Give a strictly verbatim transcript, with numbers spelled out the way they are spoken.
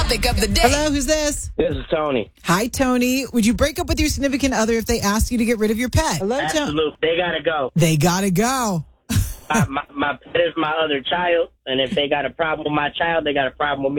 topic of the day. Hello, who's this? This is Tony. Hi, Tony. Would you break up with your significant other if they asked you to get rid of your pet? Hello, Tony. Absolutely. They got to go. They gotta go. my, my, my pet is my other child, and if they got a problem with my child, they got a problem with